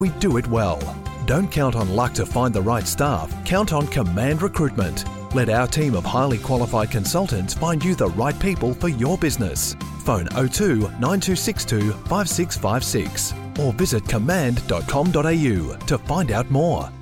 We do it well. Don't count on luck to find the right staff. Count on Command Recruitment. Let our team of highly qualified consultants find you the right people for your business. Phone 02 9262 5656 or visit command.com.au to find out more.